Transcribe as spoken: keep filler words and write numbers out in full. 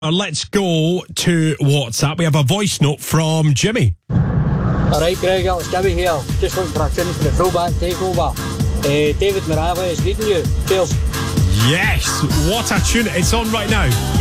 Let's go to WhatsApp. We have a voice note from Jimmy. Alright, Greg, it's Jimmy here. Just looking for a tune for the fullback takeover. Uh, David Morales is leading you. Cheers. Yes, what a tune. It's on right now.